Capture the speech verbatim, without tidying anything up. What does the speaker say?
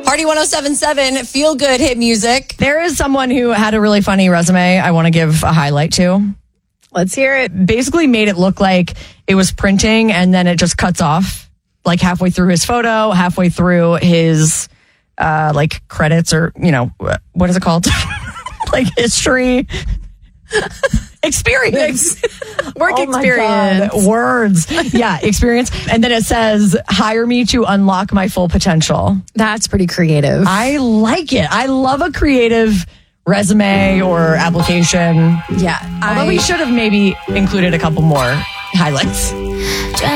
Party one oh seven point seven, feel good hit music. There is someone who had a really funny resume I want to give a highlight to. Let's hear it. Basically made it look like it was printing and then it just cuts off like halfway through his photo, halfway through his uh, like credits or, you know, what is it called? Like history. Experience. Work Oh my experience. God. Words. Yeah, experience. And then it says, hire me to unlock my full potential. That's pretty creative. I like it. I love a creative resume or application. yeah. Although I, we should have maybe included a couple more highlights.